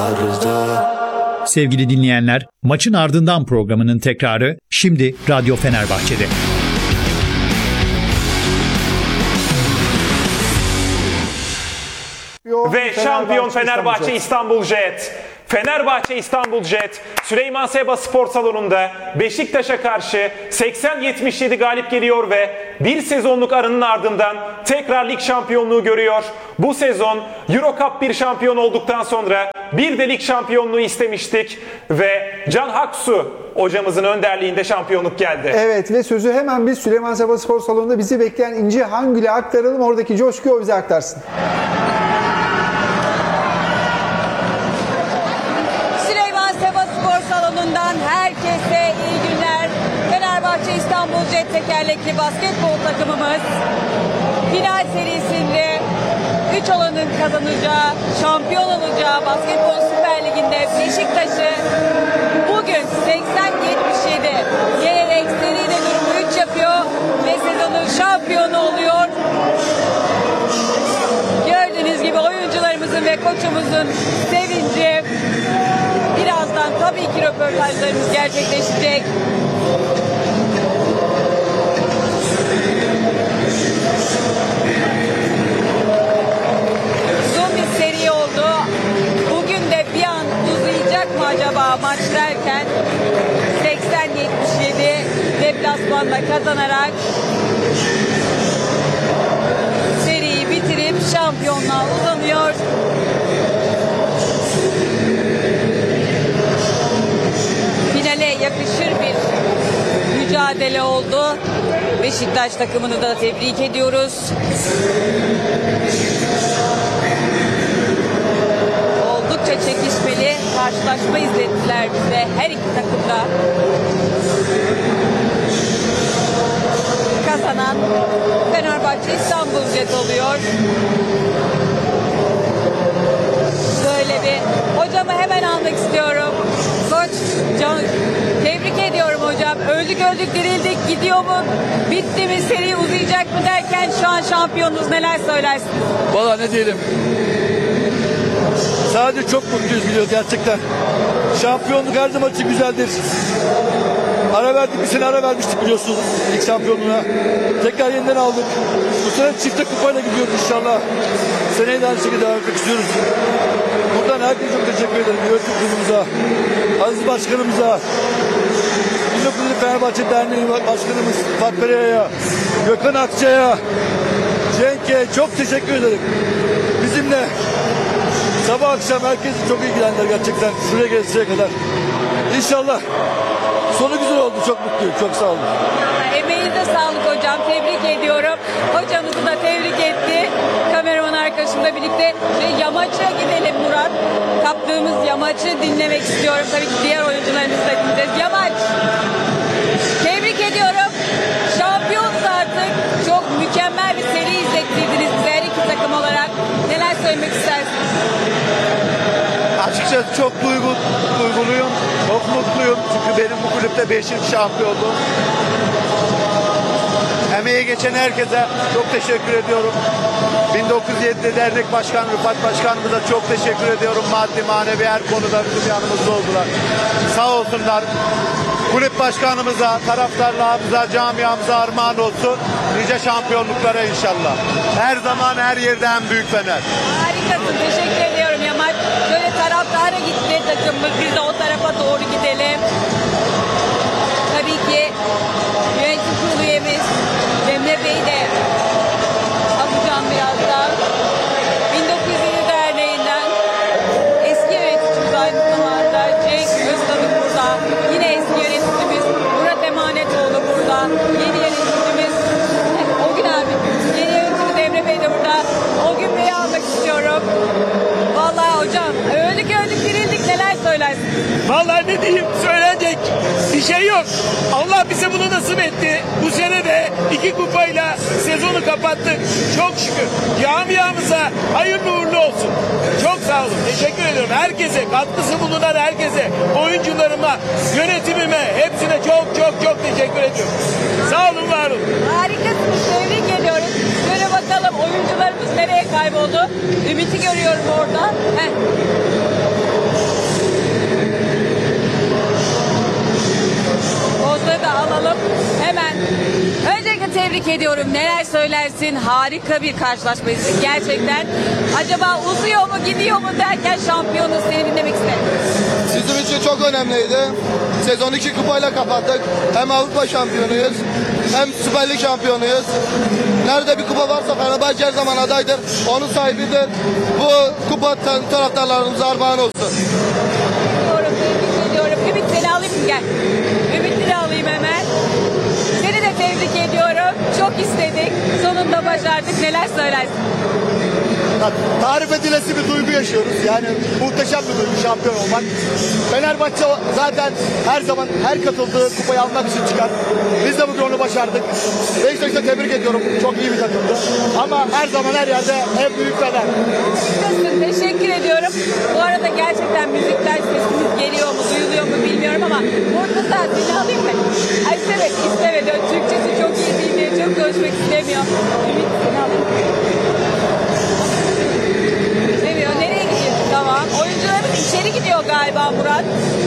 Sevgili dinleyenler, maçın ardından programının tekrarı şimdi Radyo Fenerbahçe'de. Ve şampiyon Fenerbahçe İstanbul Jet. Fenerbahçe İstanbul Jet, Süleyman Seba Spor Salonu'nda Beşiktaş'a karşı 80-77 galip geliyor ve bir sezonluk aranın ardından tekrar lig şampiyonluğu görüyor. Bu sezon Euro Cup 1 şampiyon olduktan sonra bir de lig şampiyonluğu istemiştik ve Can Haksu hocamızın önderliğinde şampiyonluk geldi. Evet ve sözü hemen biz Süleyman Seba Spor Salonu'nda bizi bekleyen İnci Hangül'e aktaralım. Oradaki coşkuyu o bize aktarsın. Herkese iyi günler. Fenerbahçe İstanbul Jet tekerlekli basketbol takımımız final serisinde 3 olanın kazanacağı, şampiyon olacağı Basketbol Süper Ligi'nde Beşiktaş'ı bugün 80-77 yenerek seride durumu 3 yapıyor ve sezonun şampiyonu oluyor. Gördüğünüz gibi oyuncularımızın ve koçumuzun sevinci. Birazdan tabii ki röportajlarımız gerçekleşecek. Uzun bir seri oldu. Bugün de bir an uzayacak mı acaba maç derken 80-77 deplasmanda kazanarak seriyi bitirip şampiyonluğa uzanıyor. Yakışır bir mücadele oldu. Beşiktaş takımını da tebrik ediyoruz. Oldukça çekişmeli karşılaşma izlettiler bize her iki takımda. Kazanan Fenerbahçe İstanbul Jet oluyor. Böyle bir hocamı hemen almak istiyorum. Koç Can, tebrik ediyorum hocam. Öldük dirildik, gidiyor mu? Bitti mi? Seri uzayacak mı derken şu an şampiyonuz. Neler söylersiniz? Valla ne diyelim. Sadece çok mutluyuz biliyoruz gerçekten. Şampiyonluk her zaman için güzeldir. Ara verdik, bir sene ara vermiştik biliyorsunuz lig şampiyonluğuna. Tekrar yeniden aldık. Bu sene çifte kupayla gidiyoruz inşallah. Seneye de aynı şekilde devam etmek istiyoruz. Buradan herkese çok teşekkür ederim. Yönetim kurulumuza, Aziz Başkanımıza, 19. Fenerbahçe Derneği Başkanımız Fatih Pereira'ya, Gökhan Akçay'a, Cenk'e çok teşekkür ederim. Bizimle sabah akşam herkes çok ilgilendiler gerçekten. Şuraya gelesiye kadar. İnşallah sonu güzel oldu. Çok mutluyum. Çok sağ olun. Emeğinize sağlık hocam. Tebrik ediyorum. Hocamızı da tebrik etti. Kameraman arkadaşımla birlikte yamaça gidelim Murat. Kaptığımız yamaçı dinlemek istiyorum. Tabii ki diğer oyuncularımızı da dinleyeceğiz. Yamaç. Tebrik ediyorum. Şampiyonuz artık. Çok mükemmel bir seri izlettirdiniz bize her iki takım olarak. Neler söylemek istersiniz? Açıkçası çok duyguluyum, çok mutluyum. Çünkü benim bu kulüpte 5. şampiyonluğum. Emeği geçen herkese çok teşekkür ediyorum. 1907'de dernek başkanı Rıfat Başkanımıza çok teşekkür ediyorum. Maddi manevi her konuda bizim yanımızda oldular. Sağ olsunlar. Kulüp başkanımıza, taraftarlarımıza, camiamıza armağan olsun. Nice şampiyonluklara inşallah. Her zaman her yerde en büyük Fener. Harikasın. Teşekkür ediyorum Yamaç. Şöyle taraftara gitti takımımız. Biz de o tarafa doğru gidelim. Tabii ki yönetim kurulu üyemiz Cemre Bey de alacağım birazdan. 1907 Derneği'nden eski yöneticimiz aynı zamanda Cenk Öztan'ı burada. Yine eski yöneticimiz Murat Emanetoğlu burada. Yeni yöneticimiz o gün abi. Yeni yöneticimiz Emre Bey de burada. O gün Bey'i almak istiyorum. Vallahi hocam öldük dirildik, neler söylersin? Vallahi ne diyeyim, söylenecek bir şey yok. Allah bize bunu nasip etti. Bu sene de 2 kupayla sezonu kapattık. Çok şükür. Camiamıza hayırlı uğurlu olsun. Çok sağ olun. Teşekkür ediyorum. Herkese, katkısı bulunan herkese, oyuncularıma, yönetimime, hepsine çok teşekkür ediyorum. Sağ olun, var olun. Harikasınız. Tebrik ediyoruz. Şöyle bakalım oyuncularımız nereye kayboldu? Ümit'i görüyorum orada. tebrik ediyorum. Neler söylersin? Harika bir karşılaşma izledik gerçekten. Acaba uzuyor mu gidiyor mu derken şampiyonuz, seni dinlemek isterim. Bizim için çok önemliydi. Sezonu 2 kupayla kapattık. Hem Avrupa şampiyonuyuz hem Süper Lig şampiyonuyuz. Nerede bir kupa varsa Fenerbahçe her zaman adaydır. Onun sahibidir. Bu kupa taraftarlarımıza armağan olsun. Ediyorum, tebrik ediyorum. Ümit, seni alayım mı? Gel. Ümit'i alayım hemen. Seni de tebrik ediyorum. Çok istedik. Sonunda başardık. Neler söylersin? Tarif edilesi bir duygu yaşıyoruz. Yani muhteşem bir duygu şampiyon olmak. Fenerbahçe zaten her zaman her katıldığı kupayı almak için çıkar. Biz de bugün onu başardık. Beşiktaş'ı tebrik ediyorum. Çok iyi bir takımdı. Ama her zaman her yerde en büyük Fener. Teşekkür ediyorum. Bu arada gerçekten müzikten sesimiz geliyor mu, duyuluyor mu bilmiyorum ama burada da seni alayım mı? Ay istemedi. Türkçesi çok iyi değil diye çok konuşmak istemiyor. Ümit, seni alayım. İstemiyor. Nereye gidiyor? Tamam. Oyuncularımız içeri gidiyor galiba Murat.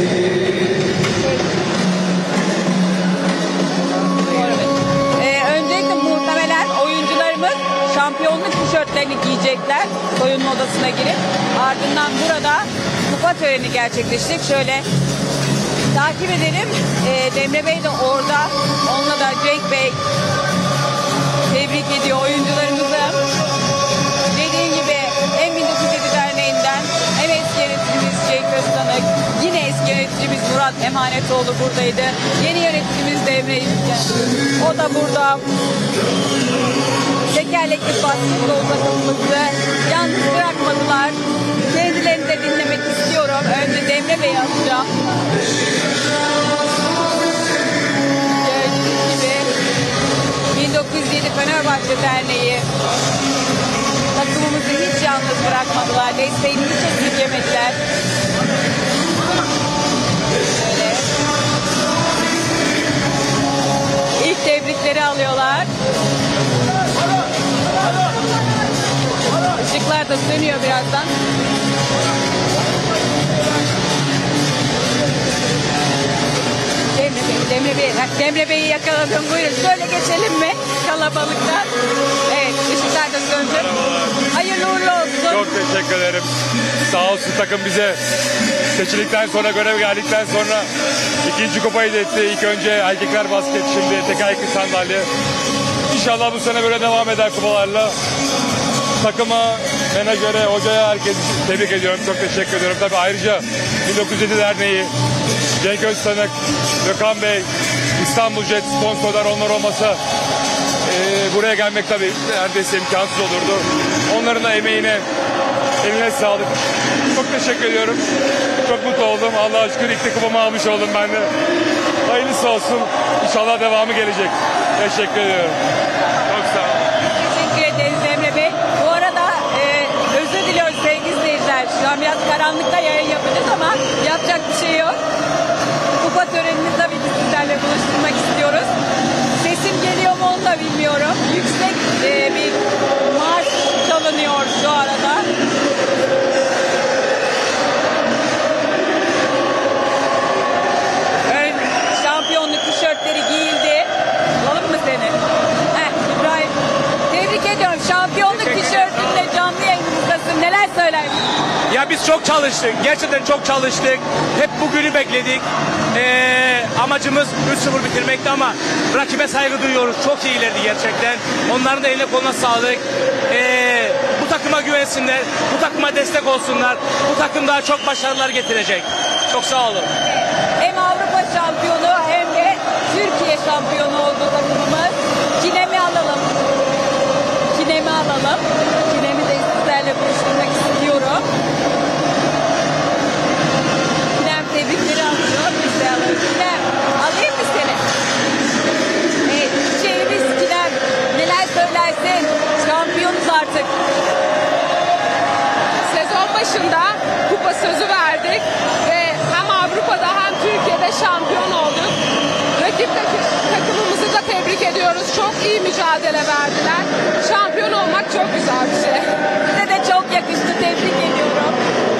Öncelikle muhtemelen oyuncularımız şampiyonluk tişörtlerini giyecekler soyunma odasına girip. Ardından burada kupa töreni gerçekleşecek. Şöyle takip edelim. Demre Bey de orada. Onunla da Cenk Bey tebrik ediyor oyuncularımızı. Dediğim gibi hem 1907 Derneği'nden hem eski yöneticimiz Cenk Öztanık, yine eski yöneticimiz Murat Emanetoğlu buradaydı. Yeni yöneticimiz Demre İlken. O da burada. Tekerlekli basketbol takımımızı yalnız bırakmadılar. Kendilerini de dinlemek istiyorum. Önce Demre Bey'i alacağım. Gördüğünüz gibi 1907 Fenerbahçe Derneği takımımızı hiç yalnız bırakmadılar. Desteğini hiç esirgemediler. Şöyle. İlk tebrikleri alıyorlar. Işıklar da sönüyor birazdan. Demre Bey'i yakaladım. Buyurun şöyle geçelim mi kalabalıktan? Evet, ışıklar da söndü. Hayırlı uğurlu olsun. Çok teşekkür ederim. Sağ olsun takım bize seçildikten sonra, görev geldikten sonra ikinci kupayı da etti. İlk önce erkekler basket, şimdi tekerlekli sandalye. İnşallah bu sene böyle devam eder kupalarla. Takıma, menajere, hocaya, herkesi tebrik ediyorum. Çok teşekkür ediyorum. Tabii ayrıca 1907 Derneği, Cenk Öztanık, Gökhan Bey, İstanbul Jet sponsorlar, onlar olmasa buraya gelmek tabii neredeyse imkansız olurdu. Onların da emeğine, eline sağlık. Çok teşekkür ediyorum. Çok mutlu oldum. Allah'a şükür ilk de kupamı almış oldum ben de. Hayırlısı olsun. İnşallah devamı gelecek. Teşekkür ediyorum. Çok sağ olun. Teşekkür ederiz Emre Bey. Bu arada özür diliyoruz sevgili izleyiciler. Şu an biraz karanlıkta yayın yapacağız ama yapacak bir şey yok. Kupa törenini tabii ki sizlerle buluşturmak istiyoruz. Sesim geliyor mu onu da bilmiyorum. Yüksek bir marş çalınıyor şu arada. Şampiyonluk tişörtleri giyildi. Alalım mı seni? İbrahim. Tebrik ediyorum. Şampiyonluk tişörtünle canlı yayınımızdasın. Neler söylersin? Ya biz çok çalıştık. Gerçekten çok çalıştık. Hep bugünü bekledik. Amacımız 3-0 bitirmekti ama rakibe saygı duyuyoruz. Çok iyilerdi gerçekten. Onların da eline koluna sağlık. Bu takıma güvensinler. Bu takıma destek olsunlar. Bu takım daha çok başarılar getirecek. Çok sağ olun. Hem Avrupa şampiyonu hem de Türkiye şampiyonu oldu takımımız. Kinemi alalım. Kinemi de sizlerle buluşturmak istiyorum. Kinem tebrikleri alıyor. Biz de alalım. Kinem, alayım mı seni? Evet, çiçeğimiz Kinem. Neler söylersin? Şampiyonuz artık. Sezon başında kupa sözü verdik ve hem Avrupa'da hem Türkiye'de şampiyon olduk. Rakip takımımızı da tebrik ediyoruz. Çok iyi mücadele verdiler. Şampiyon olmak çok güzel bir şey. Size de çok yakıştı. Tebrik ediyorum.